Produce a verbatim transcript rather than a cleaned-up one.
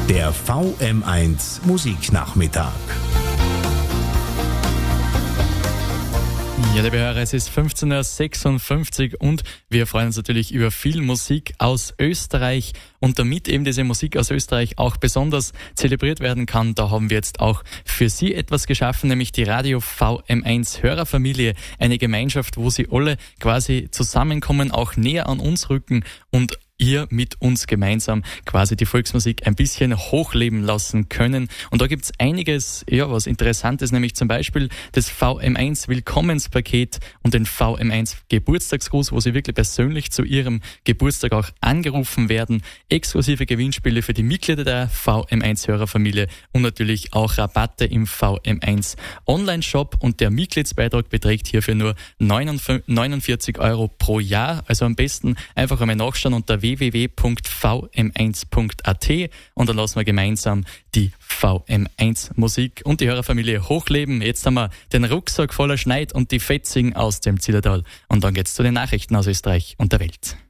Der V M eins Musiknachmittag. Ja, liebe Hörer, es ist fünfzehn Uhr sechsundfünfzig und wir freuen uns natürlich über viel Musik aus Österreich. Und damit eben diese Musik aus Österreich auch besonders zelebriert werden kann, da haben wir jetzt auch für Sie etwas geschaffen, nämlich die Radio V M eins Hörerfamilie. Eine Gemeinschaft, wo Sie alle quasi zusammenkommen, auch näher an uns rücken und ihr mit uns gemeinsam quasi die Volksmusik ein bisschen hochleben lassen können. Und da gibt's einiges, ja, was Interessantes, nämlich zum Beispiel das V M eins Willkommenspaket und den V M eins Geburtstagsgruß, wo Sie wirklich persönlich zu Ihrem Geburtstag auch angerufen werden, exklusive Gewinnspiele für die Mitglieder der V M eins Hörerfamilie und natürlich auch Rabatte im V M eins Online-Shop, und der Mitgliedsbeitrag beträgt hierfür nur neunundvierzig Euro pro Jahr. Also am besten einfach einmal nachschauen unter w w w punkt v m eins punkt a t und dann lassen wir gemeinsam die V M eins Musik und die Hörerfamilie hochleben. Jetzt haben wir den Rucksack voller Schneid und die Fetzigen aus dem Zillertal und dann geht's zu den Nachrichten aus Österreich und der Welt.